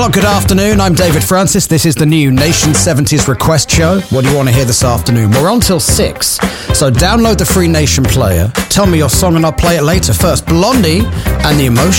Well, good afternoon, I'm David Francis. This is the new Nation 70s Request Show. What do you want to hear this afternoon? We're on till 6, so download the free Nation player. Tell me your song and I'll play it later. First, Blondie and The Emotion.